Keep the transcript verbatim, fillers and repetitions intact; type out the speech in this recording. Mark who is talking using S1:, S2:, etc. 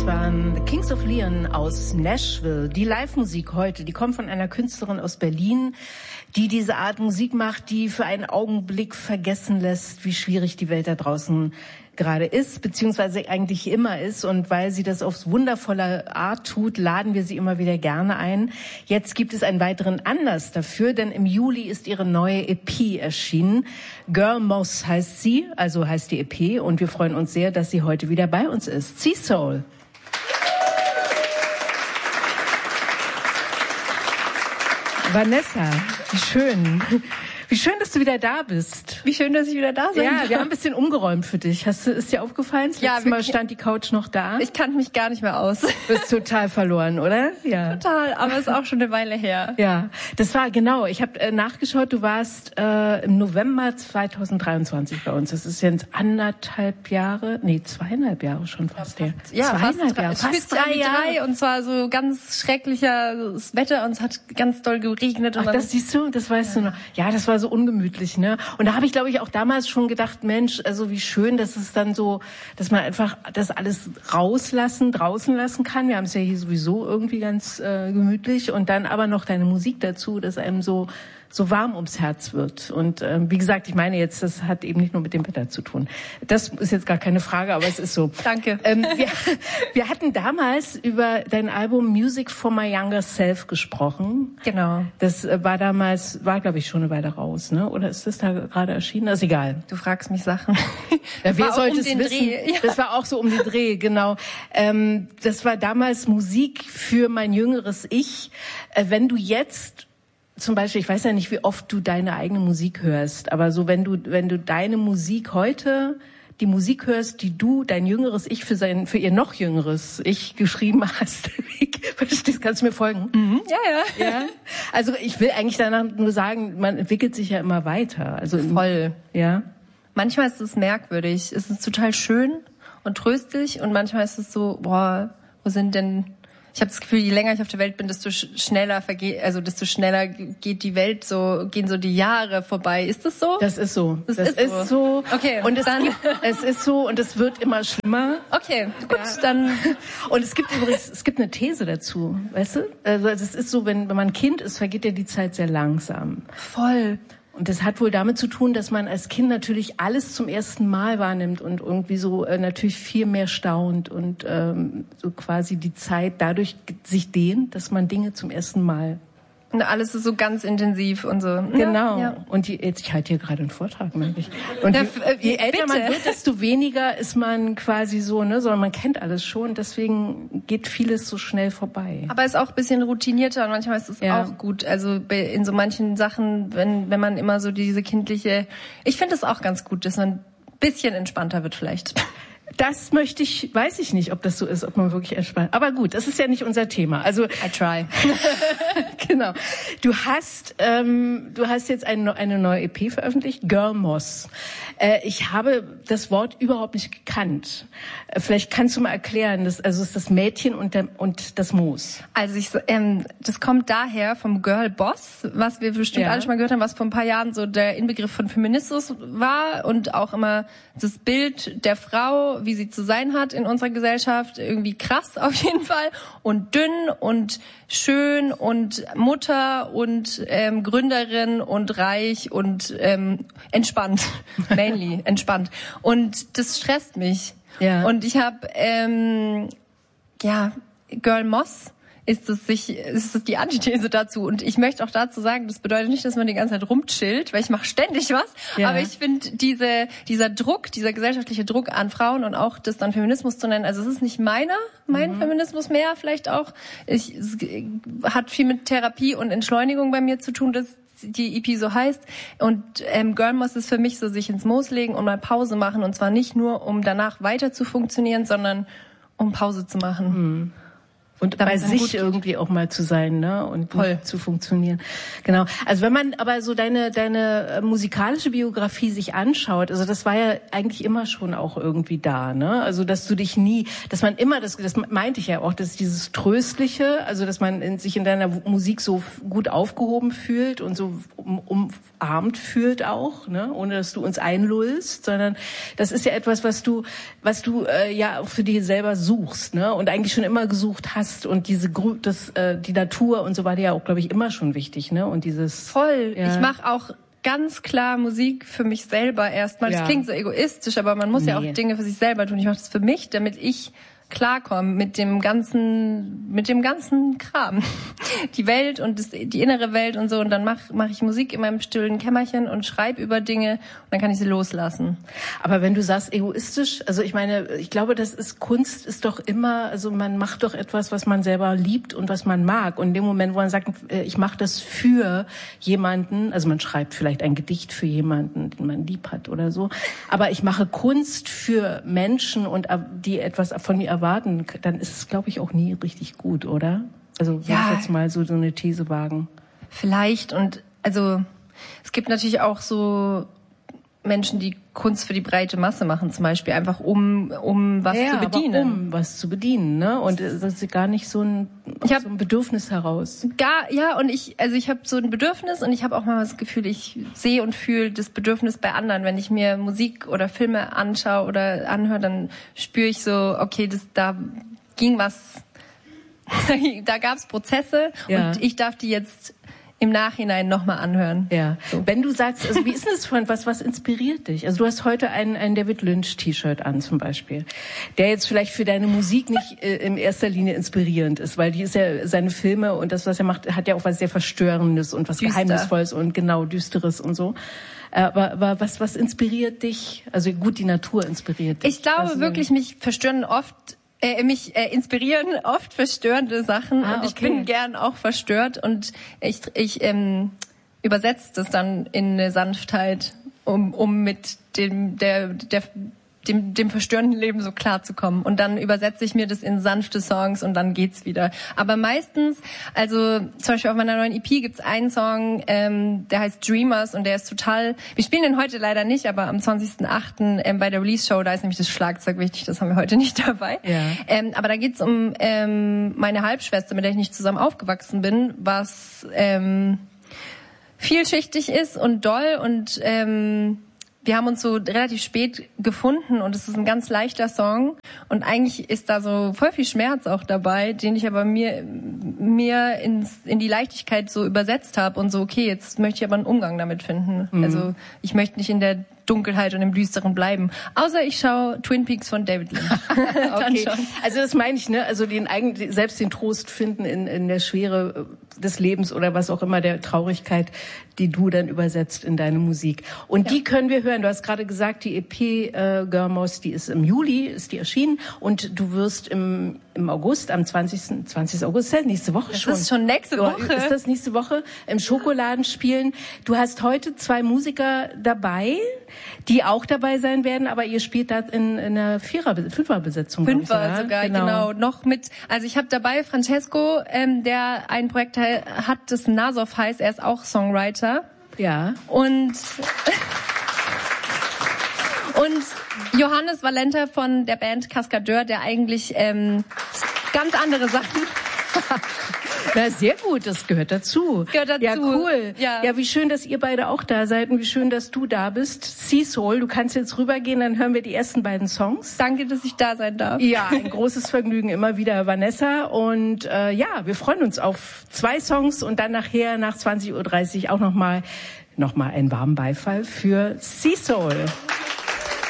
S1: waren The Kings of Leon aus Nashville. Die Live-Musik heute, die kommt von einer Künstlerin aus Berlin, die diese Art Musik macht, die für einen Augenblick vergessen lässt, wie schwierig die Welt da draußen gerade ist, beziehungsweise eigentlich immer ist. Und weil sie das auf wundervolle Art tut, laden wir sie immer wieder gerne ein. Jetzt gibt es einen weiteren Anlass dafür, denn im Juli ist ihre neue E P erschienen. Girl Moss heißt sie, also heißt die E P. Und wir freuen uns sehr, dass sie heute wieder bei uns ist. Sea Soul. Vanessa, wie schön. Wie schön, dass du wieder da bist.
S2: Wie schön, dass ich wieder da sein
S1: Ja,
S2: darf.
S1: wir haben ein bisschen umgeräumt für dich. Hast du, ist dir aufgefallen? Das
S2: Ja,
S1: letzte Mal stand die Couch noch da.
S2: Ich kannte mich gar nicht mehr aus.
S1: Du bist total verloren, oder? Ja.
S2: Total, aber es ist auch schon eine Weile her.
S1: Ja, das war genau. Ich habe äh, nachgeschaut, du warst äh, im November zweitausenddreiundzwanzig bei uns. Das ist jetzt anderthalb Jahre, nee, zweieinhalb Jahre schon fast her.
S2: Ja,
S1: zweieinhalb
S2: fast drei,
S1: Jahre,
S2: fast drei Jahre. Und zwar so ganz schreckliches Wetter und es hat ganz doll geregnet. Und
S1: Ach, das siehst du, das weißt ja. du noch. Ja, das war so ungemütlich, ne? Und da habe ich, glaube ich, auch damals schon gedacht, Mensch, also wie schön, dass es dann so, dass man einfach das alles rauslassen, draußen lassen kann. Wir haben es ja hier sowieso irgendwie ganz äh, gemütlich und dann aber noch deine Musik dazu, dass einem so so warm ums Herz wird. Und ähm, wie gesagt, ich meine jetzt, das hat eben nicht nur mit dem Wetter zu tun. Das ist jetzt gar keine Frage, aber es ist so.
S2: Danke.
S1: Ähm, wir, wir hatten damals über dein Album Music for My Younger Self gesprochen.
S2: Genau.
S1: Das war damals, war glaube ich schon eine Weile raus, ne? Oder ist das da gerade erschienen? Das ist egal.
S2: Du fragst mich Sachen.
S1: Ja, wer sollte es
S2: um
S1: wissen?
S2: Dreh. Ja.
S1: Das war auch so um den Dreh, genau. Ähm, das war damals Musik für mein jüngeres Ich. Äh, wenn du jetzt zum Beispiel, ich weiß ja nicht, wie oft du deine eigene Musik hörst, aber so wenn du wenn du deine Musik heute, die Musik hörst, die du, dein jüngeres Ich für sein für ihr noch jüngeres Ich geschrieben hast, verstehst, kannst du mir folgen?
S2: Mhm. Ja, ja.
S1: Ja. Also ich will eigentlich danach nur sagen, man entwickelt sich ja immer weiter. Also
S2: voll.
S1: Ja.
S2: Manchmal ist es merkwürdig, es ist total schön und tröstlich und manchmal ist es so, boah, wo sind denn Ich habe das Gefühl, je länger ich auf der Welt bin, desto schneller vergeht, also desto schneller geht die Welt so, gehen so die Jahre vorbei. Ist das so?
S1: Das ist so.
S2: Das,
S1: das
S2: ist,
S1: ist
S2: so.
S1: so.
S2: Okay.
S1: Und es,
S2: dann
S1: gibt, es ist so und es wird immer schlimmer.
S2: Okay, gut,
S1: ja.
S2: dann.
S1: Und es gibt übrigens, es gibt eine These dazu, weißt du? Also es ist so, wenn, wenn man Kind ist, vergeht ja die Zeit sehr langsam.
S2: Voll.
S1: Und das hat wohl damit zu tun, dass man als Kind natürlich alles zum ersten Mal wahrnimmt und irgendwie so äh, natürlich viel mehr staunt und ähm, so quasi die Zeit dadurch sich dehnt, dass man Dinge zum ersten Mal.
S2: Und alles ist so ganz intensiv und so.
S1: Genau.
S2: Ja, ja.
S1: Und die, jetzt, ich halte hier gerade einen Vortrag, merke ich. Und
S2: ja,
S1: je, je älter
S2: bitte.
S1: man wird, desto weniger ist man quasi so, ne, sondern man kennt alles schon. Deswegen geht vieles so schnell vorbei.
S2: Aber ist auch ein bisschen routinierter und manchmal ist es
S1: Ja.
S2: auch gut. Also in so manchen Sachen, wenn wenn man immer so diese kindliche, ich finde es auch ganz gut, dass man ein bisschen entspannter wird vielleicht.
S1: Das möchte ich, weiß ich nicht, ob das so ist, ob man wirklich entspannt. Aber gut, das ist ja nicht unser Thema. Also
S2: I try.
S1: Genau. Du hast, ähm, du hast jetzt eine, eine neue E P veröffentlicht, Girl Moss. Äh, ich habe das Wort überhaupt nicht gekannt. Äh, vielleicht kannst du mal erklären, das, also es ist das Mädchen und, der, und das Moos.
S2: Also ich, ähm, das kommt daher vom Girl Boss, was wir bestimmt
S1: Ja.
S2: alle schon mal gehört haben, was vor ein paar Jahren so der Inbegriff von Feminismus war und auch immer das Bild der Frau, wie sie zu sein hat in unserer Gesellschaft, irgendwie krass auf jeden Fall und dünn und schön und Mutter und ähm, Gründerin und reich und ähm, entspannt, mainly entspannt. Und das stresst mich.
S1: Ja.
S2: Und ich habe ähm, ja Girl Moss ist es sich ist es die Antithese dazu und ich möchte auch dazu sagen, das bedeutet nicht, dass man die ganze Zeit rumchillt, weil ich mache ständig was,
S1: ja.
S2: aber ich finde diese dieser Druck, dieser gesellschaftliche Druck an Frauen und auch das dann Feminismus zu nennen, also es ist nicht meiner, mein mhm. Feminismus mehr, vielleicht auch ich, es hat viel mit Therapie und Entschleunigung bei mir zu tun, dass die E P so heißt und ähm, Girl Moss ist für mich so sich ins Moos legen und mal Pause machen und zwar nicht nur um danach weiter zu funktionieren, sondern um Pause zu machen.
S1: Mhm. Und bei sich irgendwie auch mal zu sein, ne, und
S2: Voll.
S1: zu funktionieren. Genau. Also wenn man aber so deine deine äh, musikalische Biografie sich anschaut, also das war ja eigentlich immer schon auch irgendwie da, ne? Also dass du dich nie, dass man immer das, das meinte ich ja auch, dass dieses Tröstliche, also dass man in, sich in deiner Musik so gut aufgehoben fühlt und so um, umarmt fühlt auch, ne, ohne dass du uns einlullst, sondern das ist ja etwas, was du, was du äh, ja auch für dich selber suchst, ne, und eigentlich schon immer gesucht hast und diese Gru- das, äh, die Natur und so war dir ja auch, glaube ich, immer schon wichtig, ne, und dieses
S2: voll.
S1: Ja.
S2: Ich mache auch ganz klar Musik für mich selber erstmal. Das
S1: Ja.
S2: klingt so egoistisch, aber man muss
S1: Nee.
S2: ja auch Dinge für sich selber tun. Ich mache das für mich, damit ich klarkomme mit dem ganzen, mit dem ganzen Kram. Die Welt und das, die innere Welt und so. Und dann mache mach ich Musik in meinem stillen Kämmerchen und schreibe über Dinge und dann kann ich sie loslassen.
S1: Aber wenn du sagst egoistisch, also ich meine, ich glaube, das ist Kunst ist doch immer, also man macht doch etwas, was man selber liebt und was man mag. Und in dem Moment, wo man sagt, ich mache das für jemanden, also man schreibt vielleicht ein Gedicht für jemanden, den man lieb hat oder so, aber ich mache Kunst für Menschen und die etwas von mir erwarten, dann ist es, glaube ich, auch nie richtig gut, oder? Also will
S2: Ja.
S1: ich jetzt mal so, so eine These wagen.
S2: Vielleicht und also es gibt natürlich auch so Menschen, die Kunst für die breite Masse machen, zum Beispiel einfach um um was
S1: ja,
S2: zu bedienen.
S1: Aber um was zu bedienen, ne? Und das ist gar nicht so ein,
S2: Ich hab-
S1: so ein Bedürfnis heraus.
S2: Gar, ja, und ich, also ich habe so ein Bedürfnis und ich habe auch mal das Gefühl, ich sehe und fühle das Bedürfnis bei anderen. Wenn ich mir Musik oder Filme anschaue oder anhöre, dann spüre ich so, okay, das da ging was, da gab's Prozesse
S1: Ja.
S2: und ich darf die jetzt im Nachhinein nochmal anhören.
S1: Ja. Wenn du sagst, also wie ist denn das von was, was inspiriert dich? Also du hast heute ein, ein David Lynch T-Shirt an zum Beispiel, der jetzt vielleicht für deine Musik nicht äh, in erster Linie inspirierend ist, weil die ist ja, seine Filme und das, was er macht, hat ja auch was sehr Verstörendes und was
S2: Düster.
S1: Geheimnisvolles und genau Düsteres und so. Aber, aber was, was inspiriert dich? Also gut, die Natur inspiriert dich.
S2: Ich glaube
S1: also,
S2: wirklich, mich verstören oft, äh, mich äh, inspirieren oft verstörende Sachen
S1: Ah,
S2: und ich
S1: okay.
S2: bin gern auch verstört und ich, ich ähm, übersetze das dann in eine Sanftheit, um, um mit dem, der, der, dem, dem verstörenden Leben so klar zu kommen. Und dann übersetze ich mir das in sanfte Songs und dann geht's wieder. Aber meistens, also zum Beispiel auf meiner neuen E P gibt's einen Song, ähm, der heißt Dreamers und der ist total, wir spielen den heute leider nicht, aber am zwanzigsten achten Ähm, bei der Release-Show, da ist nämlich das Schlagzeug wichtig, das haben wir heute nicht dabei.
S1: Ja.
S2: Ähm, aber da geht's um ähm, meine Halbschwester, mit der ich nicht zusammen aufgewachsen bin, was ähm, vielschichtig ist und doll und ähm, wir haben uns so relativ spät gefunden und es ist ein ganz leichter Song und eigentlich ist da so voll viel Schmerz auch dabei, den ich aber mir mir ins, in die Leichtigkeit so übersetzt habe und so, okay, jetzt möchte ich aber einen Umgang damit finden. Mhm. Also ich möchte nicht in der Dunkelheit und im Düsteren bleiben. Außer ich schaue Twin Peaks von David Lynch.
S1: Okay. Also das meine ich, ne? Also den eigenen, selbst den Trost finden in, in der Schwere des Lebens oder was auch immer, der Traurigkeit, die du dann übersetzt in deine Musik. Und ja. Die können wir hören. Du hast gerade gesagt, die E P äh, Görmos, die ist im Juli, ist die erschienen. Und du wirst im, im August, am zwanzigsten August, nächste Woche
S2: das
S1: schon.
S2: Das ist schon nächste Woche.
S1: Ist das nächste Woche? Im Schokoladen spielen. Du hast heute zwei Musiker dabei, die auch dabei sein werden, aber ihr spielt da in, in einer Vierer, Fünferbesetzung.
S2: Fünfer
S1: ich,
S2: sogar,
S1: genau.
S2: genau. Noch mit, also ich habe dabei Francesco, ähm, der ein Projekt hat, das Nasov heißt, er ist auch Songwriter.
S1: Ja.
S2: Und und Johannes Valenta von der Band Cascadeur, der eigentlich ähm, ganz andere Sachen.
S1: Na, sehr gut, das gehört dazu.
S2: Gehört dazu.
S1: Ja, cool.
S2: Ja.
S1: ja, wie schön, dass ihr beide auch da seid und wie schön, dass du da bist. Seasoul, du kannst jetzt rübergehen, dann hören wir die ersten beiden Songs.
S2: Danke, dass ich da sein darf.
S1: Ja, ein großes Vergnügen immer wieder, Vanessa. Und äh, ja, wir freuen uns auf zwei Songs und dann nachher nach zwanzig Uhr dreißig auch nochmal noch mal einen warmen Beifall für Seasoul.